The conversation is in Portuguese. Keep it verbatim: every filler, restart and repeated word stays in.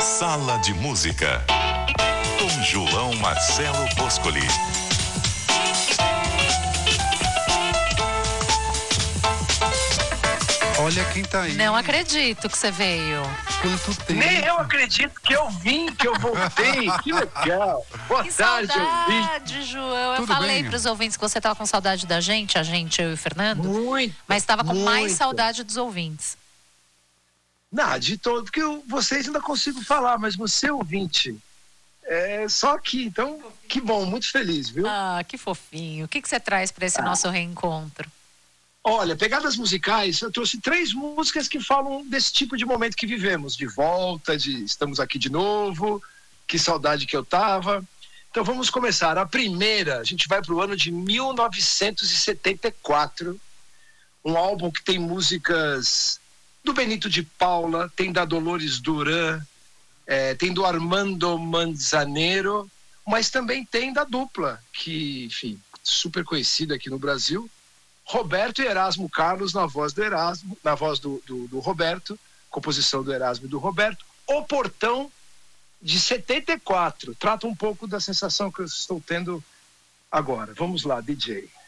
Sala de Música, com João Marcelo Boscoli. Olha quem tá aí. Não acredito que você veio. Quanto tempo. Nem eu acredito que eu vim, que eu voltei. Que legal. Boa Que tarde, saudade, João. Eu Tudo falei bem? para os ouvintes que você estava com saudade da gente, a gente, eu e o Fernando. Muito. Mas estava com muito. mais saudade dos ouvintes. Não, de todo, porque eu, vocês ainda consigo falar, mas você, ouvinte, é só aqui. Então, que bom, muito feliz, viu? Ah, que fofinho. O que, que você traz para esse Ah. nosso reencontro? Olha, pegadas musicais, eu trouxe três músicas que falam desse tipo de momento que vivemos, de volta, de estamos aqui de novo, que saudade que eu tava. Então vamos começar. A primeira, a gente vai para o ano de mil novecentos e setenta e quatro, um álbum que tem músicas do Benito de Paula, tem da Dolores Duran, é, tem do Armando Manzanero, mas também tem da dupla, que, enfim, super conhecida aqui no Brasil, Roberto e Erasmo Carlos na voz do Erasmo, na voz do, do, do Roberto, composição do Erasmo e do Roberto. O Portão, de setenta e quatro, trata um pouco da sensação que eu estou tendo agora. Vamos lá, D J.